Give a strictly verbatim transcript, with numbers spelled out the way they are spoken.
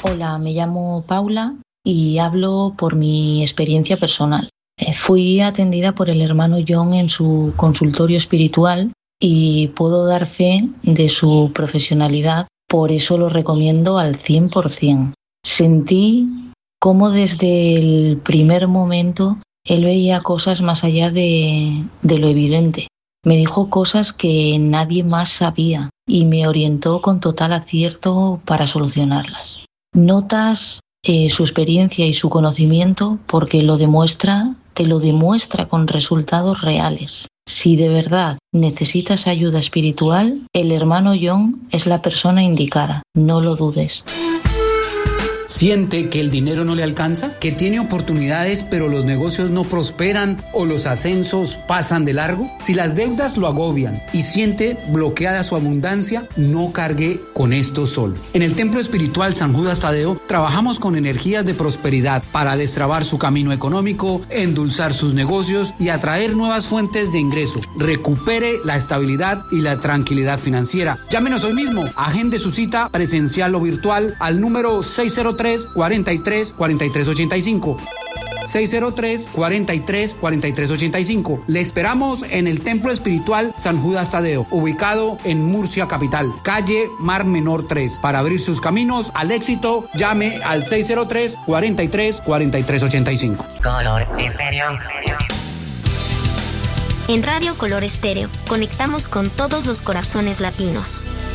Hola, me llamo Paula y hablo por mi experiencia personal. Eh, Fui atendida por el hermano John en su consultorio espiritual y puedo dar fe de su profesionalidad, por eso lo recomiendo al cien por ciento. Sentí cómo desde el primer momento él veía cosas más allá de, de lo evidente. Me dijo cosas que nadie más sabía y me orientó con total acierto para solucionarlas. Notas eh, su experiencia y su conocimiento porque lo demuestra, te lo demuestra con resultados reales. Si de verdad necesitas ayuda espiritual, el hermano John es la persona indicada, no lo dudes. ¿Siente que el dinero no le alcanza? ¿Que tiene oportunidades pero los negocios no prosperan o los ascensos pasan de largo? Si las deudas lo agobian y siente bloqueada su abundancia, no cargue con esto solo. En el Templo Espiritual San Judas Tadeo trabajamos con energías de prosperidad para destrabar su camino económico, endulzar sus negocios y atraer nuevas fuentes de ingreso. Recupere la estabilidad y la tranquilidad financiera. Llámenos hoy mismo, agende su cita presencial o virtual al número seis cero tres, cuarenta y tres, cuarenta y tres ochenta y cinco. seis cero tres, cuarenta y tres, cuarenta y tres ochenta y cinco. Le esperamos en el Templo Espiritual San Judas Tadeo, ubicado en Murcia capital, calle Mar Menor tres. Para abrir sus caminos al éxito, llame al seis cero tres, cuarenta y tres, cuarenta y tres ochenta y cinco. Color Estéreo. En Radio Color Estéreo conectamos con todos los corazones latinos.